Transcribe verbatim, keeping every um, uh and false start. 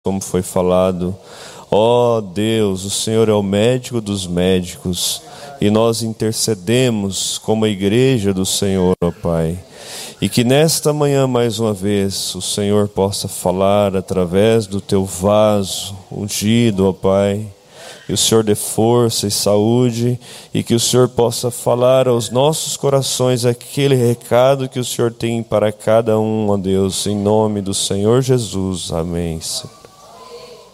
como foi falado. Ó Deus, o Senhor é o médico dos médicos, e nós intercedemos como a igreja do Senhor, ó Pai. E que nesta manhã, mais uma vez, o Senhor possa falar através do teu vaso ungido, ó Pai. Que o Senhor dê força e saúde, e que o Senhor possa falar aos nossos corações aquele recado que o Senhor tem para cada um, ó Deus, em nome do Senhor Jesus. Amém.